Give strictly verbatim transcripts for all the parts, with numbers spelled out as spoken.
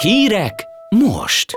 Hírek most!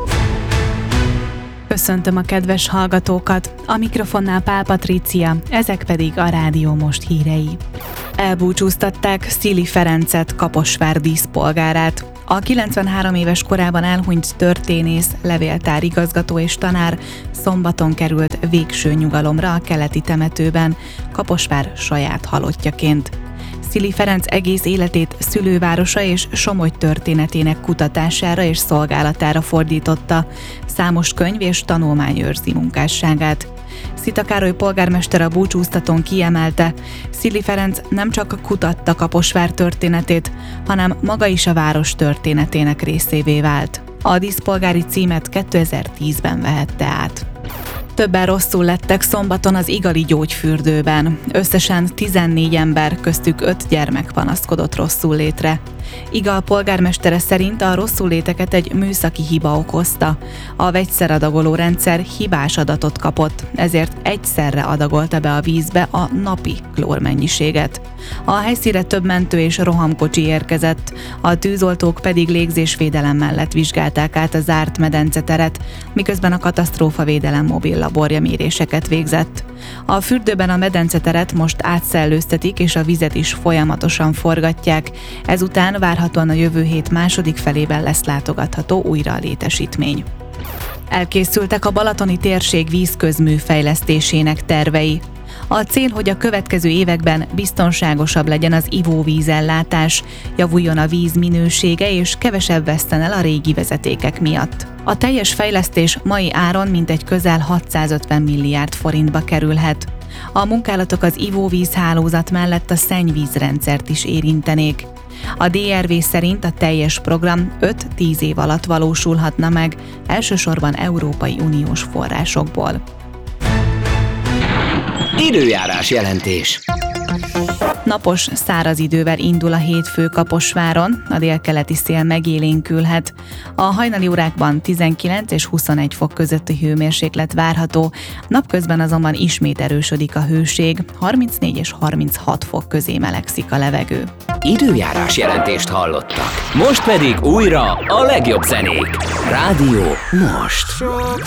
Köszöntöm a kedves hallgatókat, a mikrofonnál Pál Patrícia, ezek pedig a Rádió Most hírei. Elbúcsúztatták Szili Ferencet, Kaposvár díszpolgárát. A kilencvenhárom éves korában elhunyt történész, levéltárigazgató és tanár szombaton került végső nyugalomra a keleti temetőben, Kaposvár saját halottjaként. Szili Ferenc egész életét szülővárosa és Somogy történetének kutatására és szolgálatára fordította, számos könyv és tanulmány őrzi munkásságát. Szita Károly polgármester a búcsúztatón kiemelte, Szili Ferenc nem csak kutatta Kaposvár történetét, hanem maga is a város történetének részévé vált. A díszpolgári címet kétezer-tízben vehette át. Többen rosszul lettek szombaton az Igali gyógyfürdőben. Összesen tizennégy ember, köztük öt gyermek panaszkodott rosszul létre. Igal polgármestere szerint a rosszulléteket egy műszaki hiba okozta. A vegyszeradagoló rendszer hibás adatot kapott, ezért egyszerre adagolta be a vízbe a napi klórmennyiséget. A helyszínre több mentő és rohamkocsi érkezett, a tűzoltók pedig légzésvédelem mellett vizsgálták át a zárt medenceteret, miközben a katasztrófavédelem mobil laborja méréseket végzett. A fürdőben a medenceteret most átszellőztetik és a vizet is folyamatosan forgatják, ezután várhatóan a jövő hét második felében lesz látogatható újra a létesítmény. Elkészültek a balatoni térség vízközmű fejlesztésének tervei. A cél, hogy a következő években biztonságosabb legyen az ivóvízellátás, javuljon a víz minősége és kevesebb veszten el a régi vezetékek miatt. A teljes fejlesztés mai áron mintegy közel hatszázötven milliárd forintba kerülhet. A munkálatok az ivóvízhálózat mellett a szennyvízrendszert is érintenék. A dé er vé szerint a teljes program öt-tíz év alatt valósulhatna meg, elsősorban Európai Uniós forrásokból. Időjárás jelentés. Napos, száraz idővel indul a hétfő Kaposváron, a délkeleti szél megélénkülhet. A hajnali órákban tizenkilenc és huszonegy fok közötti hőmérséklet várható, napközben azonban ismét erősödik a hőség, harmincnégy és harminchat fok közé melegszik a levegő. Időjárás jelentést hallottak. Most pedig újra a legjobb zenék. Rádió Most.